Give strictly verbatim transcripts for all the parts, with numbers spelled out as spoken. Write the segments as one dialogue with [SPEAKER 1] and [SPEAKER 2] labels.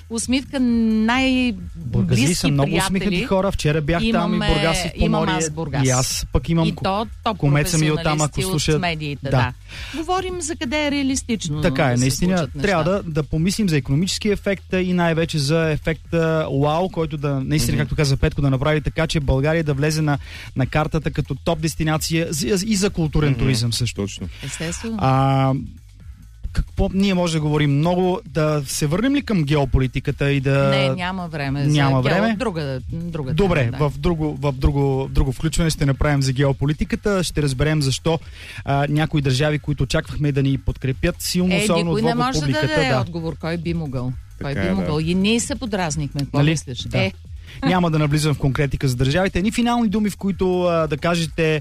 [SPEAKER 1] усмивка най-близки
[SPEAKER 2] Бургази са много усмихнати хора. Вчера бях
[SPEAKER 1] имаме,
[SPEAKER 2] там и Бургас и Поморие.
[SPEAKER 1] Аз Бургас.
[SPEAKER 2] И аз пък имам
[SPEAKER 1] и то, топ
[SPEAKER 2] комеца ми оттам, ако слушат.
[SPEAKER 1] от медиите, да. да. Говорим за къде е реалистично.
[SPEAKER 2] Така е,
[SPEAKER 1] да
[SPEAKER 2] наистина трябва да, да помислим за икономически ефект и най-вече за ефекта вау, който да, наистина, mm-hmm. както каза Петко, да направи така, че България да влезе на, на картата като топ дестинация и за културен mm-hmm. туризъм също.
[SPEAKER 3] Точно.
[SPEAKER 1] Естествено.
[SPEAKER 2] А, какво ние може да говорим много, да се върнем ли към геополитиката и да...
[SPEAKER 1] Не, няма време.
[SPEAKER 2] Няма
[SPEAKER 1] за
[SPEAKER 2] време.
[SPEAKER 1] Гео... Друга, друга
[SPEAKER 2] Добре,
[SPEAKER 1] тема, да.
[SPEAKER 2] в, друго, в, друго, в друго включване ще направим за геополитиката. Ще разберем защо а, някои държави, които очаквахме да ни подкрепят силно,
[SPEAKER 1] е,
[SPEAKER 2] особено
[SPEAKER 1] никой
[SPEAKER 2] от
[SPEAKER 1] не може
[SPEAKER 2] публиката.
[SPEAKER 1] да даде
[SPEAKER 2] да.
[SPEAKER 1] отговор. Кой би могъл? Кой
[SPEAKER 3] така
[SPEAKER 1] би
[SPEAKER 3] е,
[SPEAKER 1] могъл?
[SPEAKER 3] да.
[SPEAKER 1] И ние се подразнихме. Какво
[SPEAKER 2] Нали?
[SPEAKER 1] мислиш?
[SPEAKER 2] Да.
[SPEAKER 1] Е.
[SPEAKER 2] Няма да навлизам в конкретика за държавите. Едни финални думи, в които а, да кажете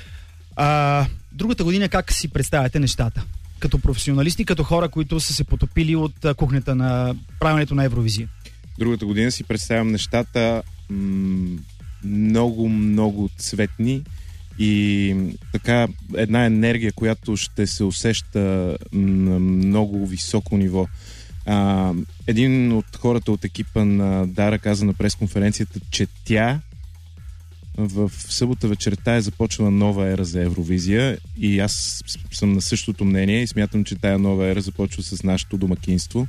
[SPEAKER 2] а, другата година как си представяте нещата? Като професионалисти, като хора, които са се потопили от а, кухнята на правенето на Евровизия.
[SPEAKER 3] Другата година си представям нещата м- много, много цветни и така една енергия, която ще се усеща на много високо ниво. А, един от хората от екипа на Дара каза на пресконференцията, че тя в събота вечерта е започнала нова ера за Евровизия и аз съм на същото мнение и смятам, че тая нова ера започва с нашето домакинство,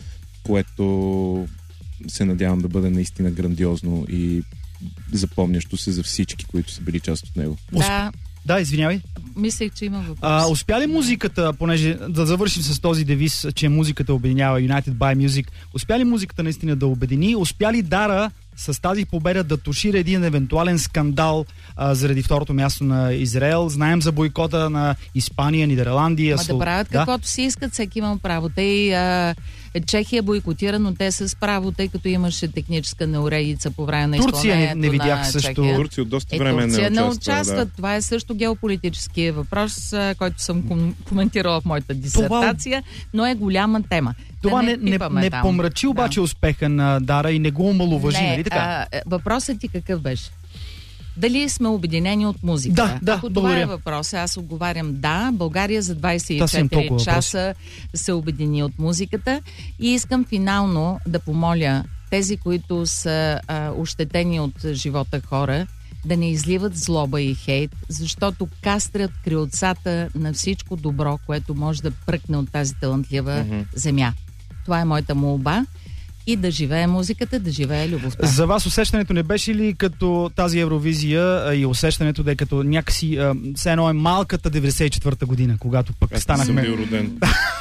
[SPEAKER 3] което се надявам да бъде наистина грандиозно и запомнящо се за всички, които са били част от него.
[SPEAKER 1] Да.
[SPEAKER 2] Да, извинявай.
[SPEAKER 1] Мислех, че има въпрос.
[SPEAKER 2] А, успя ли музиката, понеже да завършим с този девиз, че музиката обединява United by Music, успя ли музиката наистина да обедини? Успя ли Дара с тази победа да тушира един евентуален скандал а, заради второто място на Израел? Знаем за бойкота на Испания, Нидерландия.
[SPEAKER 1] Ма
[SPEAKER 2] Сло...
[SPEAKER 1] да правят
[SPEAKER 2] да?
[SPEAKER 1] каквото си искат, всеки има право. Те и а, Чехия бойкотира, но те с право, тъй като имаше техническа неуредица по време на изпълнението.
[SPEAKER 2] Турция не, не видях
[SPEAKER 1] на
[SPEAKER 2] също.
[SPEAKER 1] Чехия.
[SPEAKER 3] Турция от доста
[SPEAKER 1] Е,
[SPEAKER 3] време
[SPEAKER 1] Турция
[SPEAKER 3] не
[SPEAKER 1] не
[SPEAKER 3] участва.
[SPEAKER 1] участва.
[SPEAKER 3] Да.
[SPEAKER 1] Това е също геополитически въпрос, а, който съм ком- коментирала в моята дисертация, но е голяма тема.
[SPEAKER 2] Това
[SPEAKER 1] да
[SPEAKER 2] не, не, не, не помрачи обаче
[SPEAKER 1] да.
[SPEAKER 2] успеха на Дара и не го омаловажи,
[SPEAKER 1] не,
[SPEAKER 2] нали така?
[SPEAKER 1] А, въпросът ти какъв беше? Дали сме обединени от музика?
[SPEAKER 2] Да, да,
[SPEAKER 1] Ако
[SPEAKER 2] благодаря.
[SPEAKER 1] това е въпрос, аз отговарям да. България за двайсет и четири
[SPEAKER 2] толкова
[SPEAKER 1] часа се обедини от музиката и искам финално да помоля тези, които са а, ощетени от живота хора, да не изливат злоба и хейт, защото кастрят крилцата на всичко добро, което може да пръкне от тази талантлива mm-hmm. земя. Това е моята молба. И да живее музиката, да живее любовта.
[SPEAKER 2] За вас усещането не беше ли като тази Евровизия а, и усещането да е като някакси а, все едно е малката деветдесет и четвърта година, когато пък
[SPEAKER 3] Аз
[SPEAKER 2] станахме...
[SPEAKER 3] съм бил роден.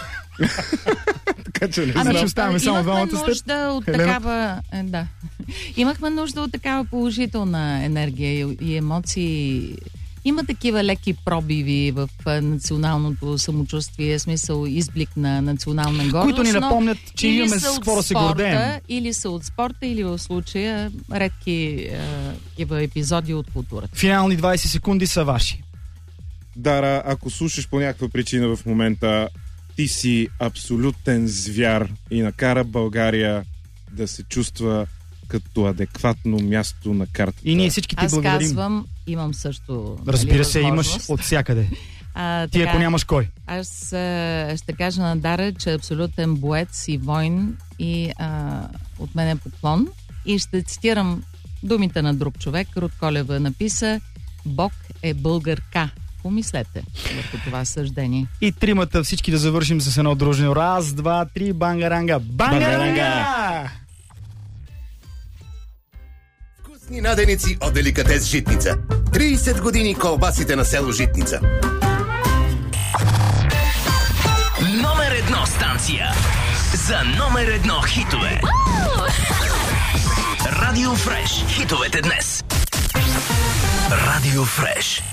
[SPEAKER 3] Така че не
[SPEAKER 1] Ами,
[SPEAKER 3] знам.
[SPEAKER 2] оставаме само двамата
[SPEAKER 1] имахме нужда от
[SPEAKER 2] Елена?
[SPEAKER 1] такава... Е, да. Имахме нужда от такава положителна енергия и, и емоции. Има такива леки пробиви в а, националното самочувствие, смисъл изблик на национална гордост.
[SPEAKER 2] Които ни напомнят, че
[SPEAKER 1] или
[SPEAKER 2] имаме
[SPEAKER 1] са
[SPEAKER 2] с
[SPEAKER 1] от
[SPEAKER 2] какво да се
[SPEAKER 1] спорта,
[SPEAKER 2] гордеем.
[SPEAKER 1] Или са от спорта, или в случая редки а, такива епизоди от културата.
[SPEAKER 2] Финални двайсет секунди са ваши.
[SPEAKER 3] Дара, ако слушаш по някаква причина в момента, ти си абсолютен звяр и накара България да се чувства като адекватно място на картата.
[SPEAKER 2] И ние всички ти
[SPEAKER 1] Аз
[SPEAKER 2] благодарим.
[SPEAKER 1] казвам, имам също...
[SPEAKER 2] Разбира
[SPEAKER 1] нали,
[SPEAKER 2] се, имаш
[SPEAKER 1] възможност.
[SPEAKER 2] от всякъде.
[SPEAKER 1] А,
[SPEAKER 2] Ти ако нямаш кой?
[SPEAKER 1] Аз а, ще кажа на Дара, че е абсолютен боец и войн и а, от мен е поклон. И ще цитирам думите на друг човек. Рут Колева написа: Бог е българка. Помислете върху това съждение.
[SPEAKER 2] И тримата всички да завършим с едно дружно. Раз, два, три, бангаранга. Бангаранга!
[SPEAKER 4] Вкусни наденици от деликатес Житница. трийсет години колбасите на село Житница.
[SPEAKER 5] Номер едно станция за номер едно хитове. Радио Фреш. Хитовете днес. Радио Фреш.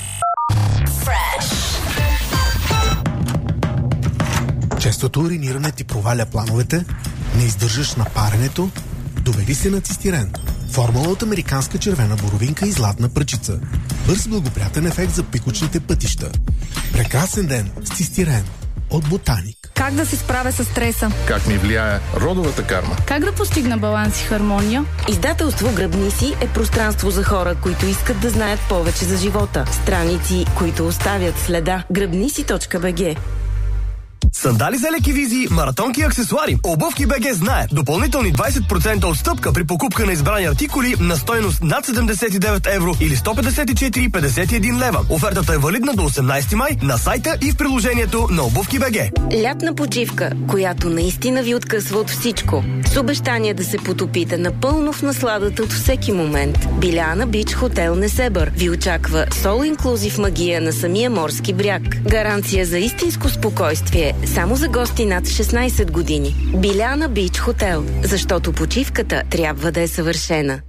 [SPEAKER 6] Честото уриниране ти проваля плановете, не издържаш на паренето, доведи се на цистирен. Формула от американска червена боровинка и златна пръчица. Бърз благоприятен ефект за пикочните пътища. Прекрасен ден с цистирен от Ботаник.
[SPEAKER 7] Как да се справя с стреса?
[SPEAKER 8] Как ми влияе родовата карма?
[SPEAKER 7] Как да постигна баланс и хармония?
[SPEAKER 9] Издателство Гръбни си е пространство за хора, които искат да знаят повече за живота. Страници, които оставят следа. гръбниси точка би джи.
[SPEAKER 10] Сандали за леки визии, маратонки и аксесуари. Обувки БГ знае. Допълнителни двайсет процента отстъпка при покупка на избрани артикули на стойност над седемдесет и девет евро или сто петдесет и четири цяло петдесет и един лева. Офертата е валидна до осемнайсети май на сайта и в приложението на Обувки БГ.
[SPEAKER 9] Лятна почивка, която наистина ви откъсва от всичко. С обещание да се потопите напълно в насладата от всеки момент. Биляна Бич Хотел Несебър ви очаква соло-инклюзив магия на самия морски бряг. Гаранция за истинско спокойствие само за гости над шестнайсет години. Биляна Бич Хотел, защото почивката трябва да е съвършена.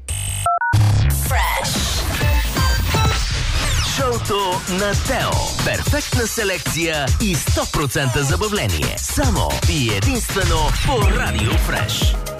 [SPEAKER 5] Шоуто на Тео. Перфектна селекция и сто процента забавление. Само и единствено по Радио Фреш.